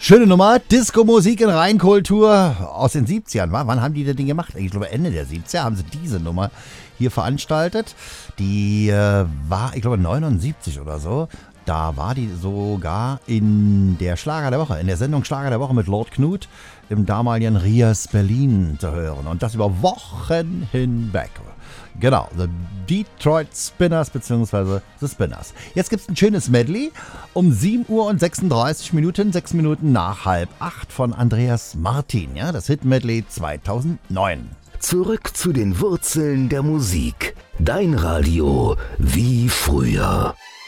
Schöne Nummer, Disco-Musik in Reinkultur aus den 70ern. Wann haben die das Ding gemacht? Ich glaube Ende der 70er haben sie diese Nummer hier veranstaltet. Die war, ich glaube 79 oder so. Da war die sogar in der Schlager der Woche, in der Sendung Schlager der Woche mit Lord Knut im damaligen Rias Berlin zu hören. Und das über Wochen hinweg. Genau, The Detroit Spinners bzw. The Spinners. Jetzt gibt es ein schönes Medley um 7 Uhr und 36 Minuten, 6 Minuten nach 7:30 von Andreas Martin. Ja, das Hit-Medley 2009. Zurück zu den Wurzeln der Musik. Dein Radio wie früher.